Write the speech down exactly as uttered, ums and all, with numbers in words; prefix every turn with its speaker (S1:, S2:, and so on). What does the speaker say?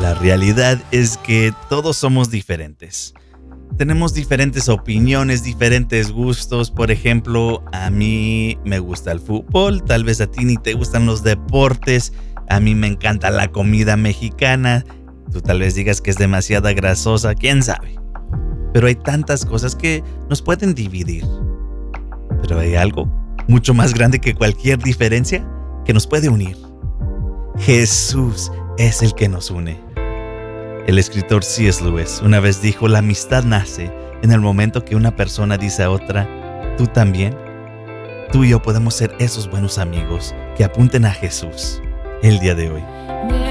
S1: La realidad es que todos somos diferentes. Tenemos diferentes opiniones, diferentes gustos. Por ejemplo, a mí me gusta el fútbol, tal vez a ti ni te gustan los deportes. A mí me encanta la comida mexicana. Tú tal vez digas que es demasiada grasosa, quién sabe. Pero hay tantas cosas que nos pueden dividir. Pero hay algo mucho más grande que cualquier diferencia que nos puede unir. Jesús es el que nos une. El escritor C S Lewis una vez dijo: la amistad nace en el momento que una persona dice a otra: tú también. Tú y yo podemos ser esos buenos amigos que apunten a Jesús el día de hoy.